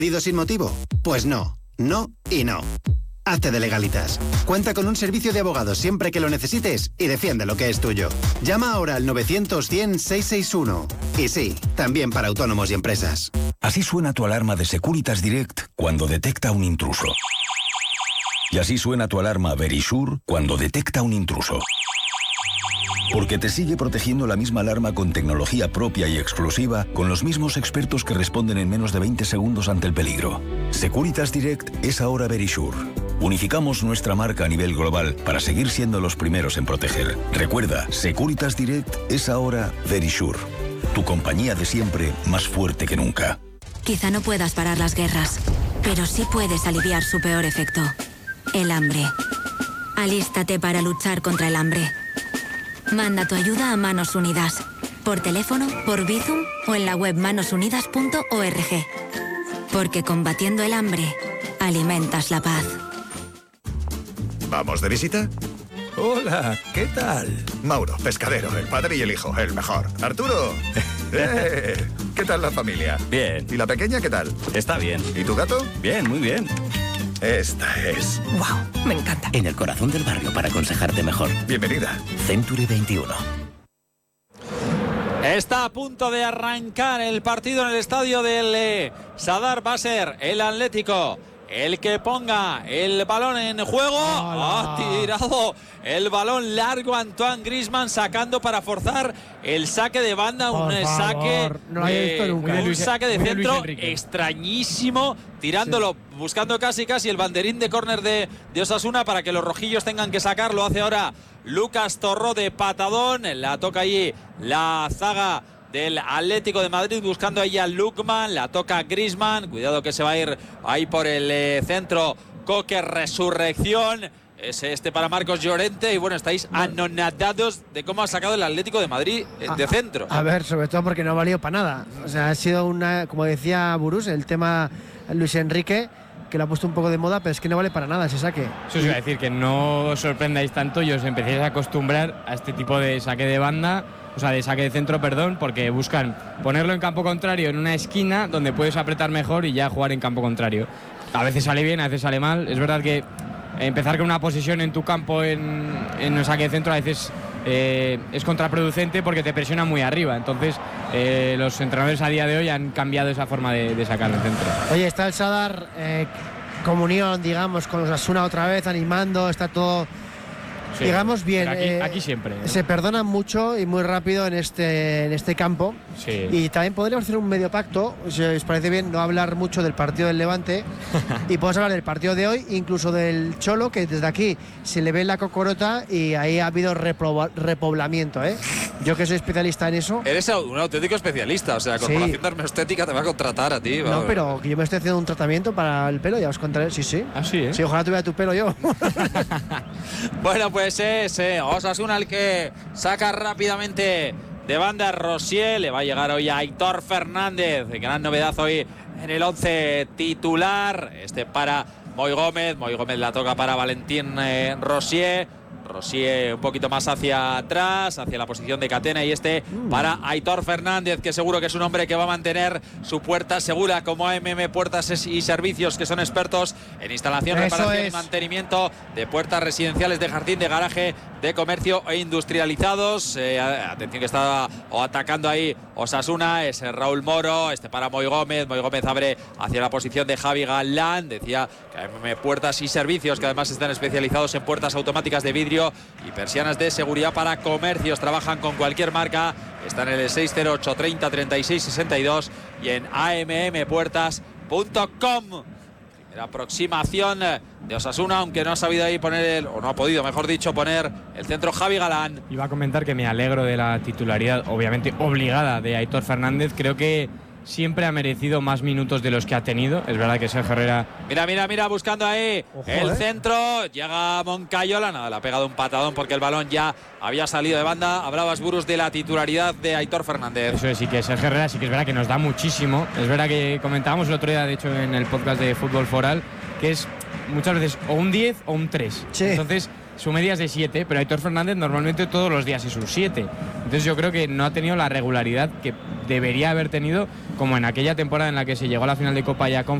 sin motivo? Pues no, no y no. Hazte de Legalitas. Cuenta con un servicio de abogados siempre que lo necesites y defiende lo que es tuyo. Llama ahora al 900-100-661. Y sí, también para autónomos y empresas. Así suena tu alarma de Securitas Direct cuando detecta un intruso. Y así suena tu alarma Verisure cuando detecta un intruso. Porque te sigue protegiendo la misma alarma con tecnología propia y exclusiva, con los mismos expertos que responden en menos de 20 segundos ante el peligro. Securitas Direct es ahora Verisure. Unificamos nuestra marca a nivel global para seguir siendo los primeros en proteger. Recuerda, Securitas Direct es ahora Verisure. Tu compañía de siempre, más fuerte que nunca. Quizá no puedas parar las guerras, pero sí puedes aliviar su peor efecto: el hambre. Alístate para luchar contra el hambre. Manda tu ayuda a Manos Unidas, por teléfono, por Bizum o en la web manosunidas.org. Porque combatiendo el hambre, alimentas la paz. ¿Vamos de visita? Hola, ¿qué tal? Mauro, pescadero, el padre y el hijo, el mejor. Arturo, ¿qué tal la familia? Bien. ¿Y la pequeña qué tal? Está bien. ¿Y tu gato? Bien, muy bien. Esta es. ¡Wow! Me encanta. En el corazón del barrio para aconsejarte mejor. Bienvenida. Century 21. Está a punto de arrancar el partido en el estadio del Sadar. Va a ser el Atlético el que ponga el balón en juego. Ha tirado el balón largo Antoine Griezmann, sacando para forzar el saque de banda. Un saque de centro extrañísimo, tirándolo, buscando casi el banderín de córner de Osasuna para que los rojillos tengan que sacar. Lo hace ahora Lucas Torró de patadón. La toca allí la zaga del Atlético de Madrid, buscando ahí a Lukman. La toca Griezmann. Cuidado que se va a ir ahí por el centro. Coque, resurrección. Es este para Marcos Llorente. Y bueno, estáis anonadados de cómo ha sacado el Atlético de Madrid de centro. A ver, sobre todo porque no ha valido para nada. O sea, ha sido una, como decía Burús, el tema Luis Enrique, que lo ha puesto un poco de moda, pero es que no vale para nada ese saque. Eso os iba a decir, que no os sorprendáis tanto y os empecéis a acostumbrar a este tipo de saque de banda, o sea, de saque de centro, perdón, porque buscan ponerlo en campo contrario, en una esquina donde puedes apretar mejor y ya jugar en campo contrario. A veces sale bien, a veces sale mal. Es verdad que empezar con una posición en tu campo en un saque de centro a veces es contraproducente porque te presiona muy arriba. Entonces los entrenadores a día de hoy han cambiado esa forma de sacar el centro. Oye, está el Sadar comunión, digamos, con los Osasuna otra vez, animando, está todo, sí, digamos, bien. Aquí siempre, ¿no? Se perdonan mucho y muy rápido en este campo. Sí. Y también podríamos hacer un medio pacto, si os parece bien, no hablar mucho del partido del Levante y podemos hablar del partido de hoy, incluso del Cholo, que desde aquí se le ve la cocorota y ahí ha habido repoblamiento, ¿eh? Yo que soy especialista en eso. Eres un auténtico especialista, o sea, Corporación de Dermoestética te va a contratar a ti. No, pero que yo me estoy haciendo un tratamiento para el pelo, ya os contaré. Sí. Ah, sí, ¿eh? Sí, ojalá tuviera tu pelo yo. Bueno, pues es Osasuna el que saca rápidamente de banda Rosier. Le va a llegar hoy a Aitor Fernández, gran novedad hoy en el 11 titular. Para Moi Gómez. Moi Gómez la toca para Valentín Rosier. Rosier un poquito más hacia atrás, hacia la posición de Catena, y para Aitor Fernández, que seguro que es un hombre que va a mantener su puerta segura como AMM Puertas y Servicios, que son expertos en instalación, reparación y mantenimiento de puertas residenciales, de jardín, de garaje, de comercio e industrializados. Atención que está atacando ahí Osasuna, es Raúl Moro, para Moi Gómez. Moi Gómez abre hacia la posición de Javi Galán. Decía que AMM Puertas y Servicios, que además están especializados en puertas automáticas de vidrio y persianas de seguridad para comercios. Trabajan con cualquier marca. Están en el 608 30 36 62 y en ammpuertas.com. La aproximación de Osasuna, aunque no ha sabido ahí poner o no ha podido, mejor dicho, poner el centro Javi Galán. Iba a comentar que me alegro de la titularidad, obviamente obligada, de Aitor Fernández. Creo que siempre ha merecido más minutos de los que ha tenido. Es verdad que Sergio Herrera... Mira, buscando ahí el centro. Llega Moncayola, nada, le ha pegado un patadón porque el balón ya había salido de banda. Hablabas, Burus, de la titularidad de Aitor Fernández. Eso es, sí, que Sergio Herrera sí que es verdad que nos da muchísimo. Es verdad que comentábamos el otro día, de hecho, en el podcast de Fútbol Foral, que es muchas veces o un 10 o un 3. Sí. Entonces, su media es de 7, pero Aitor Fernández normalmente todos los días es un 7. Entonces yo creo que no ha tenido la regularidad que debería haber tenido, como en aquella temporada en la que se llegó a la final de Copa ya con